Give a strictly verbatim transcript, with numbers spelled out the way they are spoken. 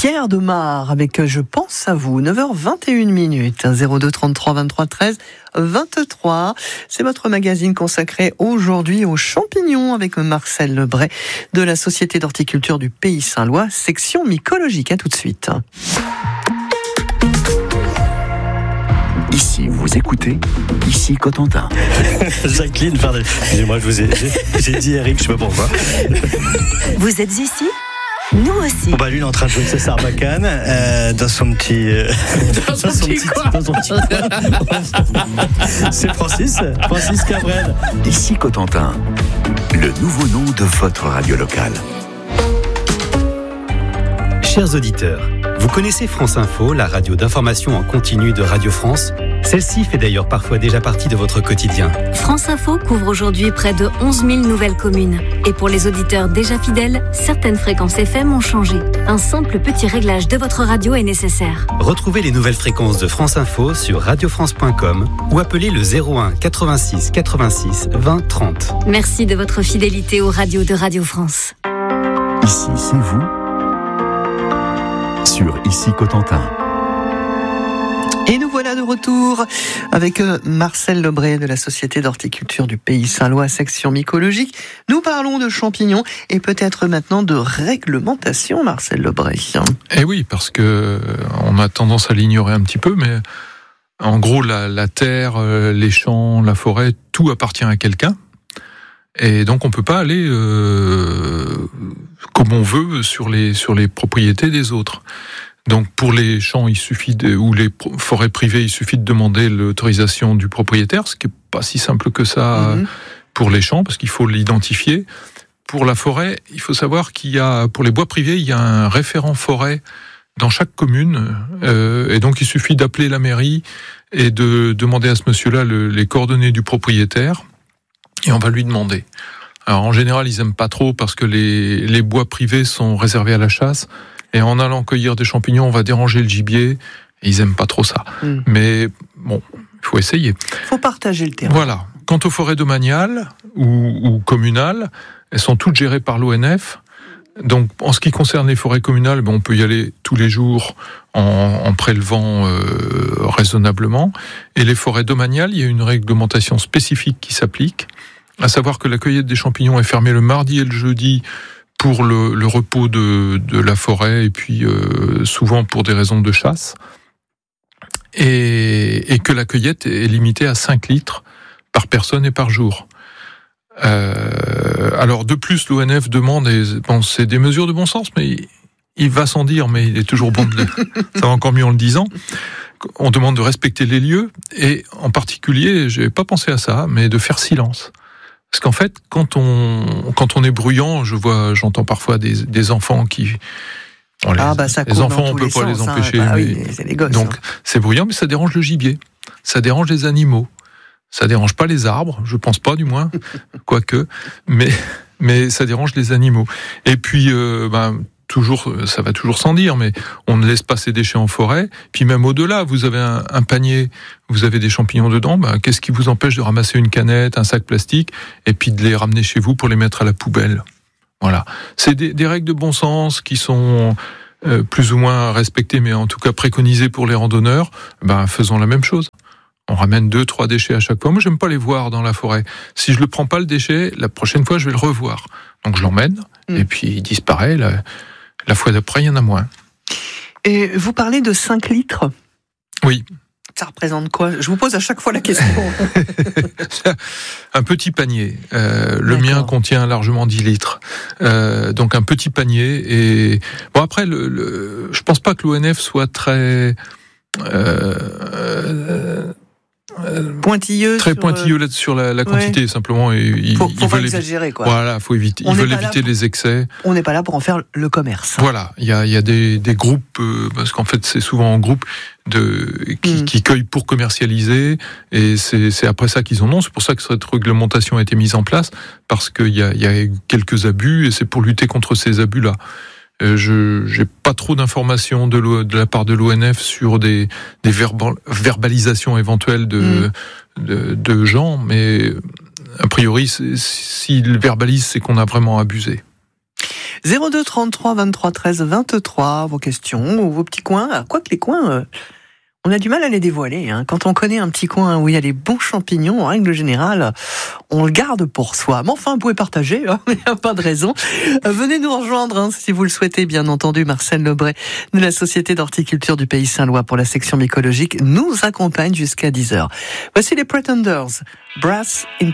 Pierre Demar avec Je pense à vous, neuf heures vingt et une minutes, zéro deux trente-trois vingt-trois treize vingt-trois. C'est votre magazine consacré aujourd'hui aux champignons avec Marcel Lebray de la Société d'horticulture du Pays Saint-Lois, section mycologique. À tout de suite. Ici, vous écoutez, ici Cotentin. Jacqueline, pardon. Excusez-moi, je vous ai, j'ai, j'ai dit Eric, je sais pas pourquoi. Vous êtes ici ? Nous aussi. Bon bah lui il est en train de jouer avec sa sarbacane euh, dans son petit euh, dans, son dans son petit coin. Dans son petit coin. C'est Francis, Francis Cabrel. Ici Cotentin, le nouveau nom de votre radio locale. Chers auditeurs, vous connaissez France Info, la radio d'information en continu de Radio France ? Celle-ci fait d'ailleurs parfois déjà partie de votre quotidien. France Info couvre aujourd'hui près de onze mille nouvelles communes. Et pour les auditeurs déjà fidèles, certaines fréquences F M ont changé. Un simple petit réglage de votre radio est nécessaire. Retrouvez les nouvelles fréquences de France Info sur radio france point com ou appelez le zéro un quatre-vingt-six quatre-vingt-six vingt trente. Merci de votre fidélité aux radios de Radio France. Ici, c'est vous sur Ici Cotentin. Et nous voilà de retour avec Marcel Lebray de la Société d'horticulture du Pays Saint-Lois, section mycologique. Nous parlons de champignons et peut-être maintenant de réglementation, Marcel Lebray. Eh oui, parce que on a tendance à l'ignorer un petit peu, mais en gros, la, la terre, les champs, la forêt, tout appartient à quelqu'un. Et donc, on peut pas aller euh, comme on veut sur les sur les propriétés des autres. Donc pour les champs, il suffit de, ou les forêts privées, il suffit de demander l'autorisation du propriétaire, ce qui est pas si simple que ça mmh. pour les champs, parce qu'il faut l'identifier. Pour la forêt, il faut savoir qu'il y a, pour les bois privés, il y a un référent forêt dans chaque commune, euh, et donc il suffit d'appeler la mairie et de demander à ce monsieur-là le, les coordonnées du propriétaire, et on va lui demander. Alors en général, ils aiment pas trop parce que les, les bois privés sont réservés à la chasse. Et en allant cueillir des champignons, on va déranger le gibier. Et ils aiment pas trop ça. Mmh. Mais bon, il faut essayer. Il faut partager le terrain. Voilà. Quant aux forêts domaniales ou, ou communales, elles sont toutes gérées par l'O N F. Donc, en ce qui concerne les forêts communales, ben, on peut y aller tous les jours en, en prélevant euh, raisonnablement. Et les forêts domaniales, il y a une réglementation spécifique qui s'applique, à savoir que la cueillette des champignons est fermée le mardi et le jeudi pour le, le repos de, de la forêt et puis euh, souvent pour des raisons de chasse, et, et que la cueillette est limitée à cinq litres par personne et par jour. Euh, alors de plus, l'O N F demande, et bon, c'est des mesures de bon sens, mais il, il va sans dire, mais il est toujours bon de le, ça va encore mieux en le disant, on demande de respecter les lieux, et en particulier, j'ai pas pensé à ça, mais de faire silence. Parce qu'en fait, quand on quand on est bruyant, je vois, j'entends parfois des des enfants qui on les, ah bah ça les enfants on peut les pas sens, les empêcher, hein, bah mais, oui, c'est les gosses, donc hein. C'est bruyant, mais ça dérange le gibier, ça dérange les animaux, ça dérange pas les arbres, je pense pas du moins, quoique, mais mais ça dérange les animaux. Et puis euh, ben toujours, ça va toujours sans dire, mais on ne laisse pas ses déchets en forêt. Puis même au-delà, vous avez un, un panier, vous avez des champignons dedans, ben, qu'est-ce qui vous empêche de ramasser une canette, un sac plastique, et puis de les ramener chez vous pour les mettre à la poubelle ? Voilà. C'est des, des règles de bon sens qui sont euh, plus ou moins respectées, mais en tout cas préconisées pour les randonneurs. Ben, faisons la même chose. On ramène deux, trois déchets à chaque fois. Moi, j'aime pas les voir dans la forêt. Si je le prends pas le déchet, la prochaine fois, je vais le revoir. Donc, je l'emmène, mmh. et puis il disparaît. La, la fois d'après, il y en a moins. Et vous parlez de cinq litres ? Oui. Ça représente quoi ? Je vous pose à chaque fois la question. Un petit panier. Euh, le mien contient largement dix litres. Euh, donc, un petit panier. Et bon, après, le, le, je pense pas que l'O N F soit très... Euh, euh, pointilleux très sur pointilleux là sur la, la quantité, ouais. Simplement, et il faut, faut ils pas veulent exagérer éviter, quoi. Voilà, faut éviter. On ils veulent éviter pour, les excès. On n'est pas là pour en faire le commerce. Voilà, il y a il y a des des groupes euh, parce qu'en fait c'est souvent en groupe de qui, mm. qui cueillent pour commercialiser, et c'est c'est après ça qu'ils en ont. C'est pour ça que cette réglementation a été mise en place, parce qu'il y a il y a quelques abus, et c'est pour lutter contre ces abus là. Je j'ai pas trop d'informations de, de la part de l'O N F sur des, des verbal, verbalisations éventuelles de, mmh. de, de gens, mais a priori, s'ils verbalisent, c'est qu'on a vraiment abusé. zéro deux trente-trois vingt-trois treize vingt-trois, vos questions ou vos petits coins. Quoi que les coins, euh, on a du mal à les dévoiler. Hein. Quand on connaît un petit coin où il y a les bons champignons, en règle générale, on le garde pour soi. Mais enfin, vous pouvez partager, hein, il n'y a pas de raison. Euh, venez nous rejoindre, hein, si vous le souhaitez, bien entendu. Marcel Lebray de la Société d'horticulture du Pays Saint-Lois pour la section mycologique nous accompagne jusqu'à dix heures. Voici les Pretenders, Brass in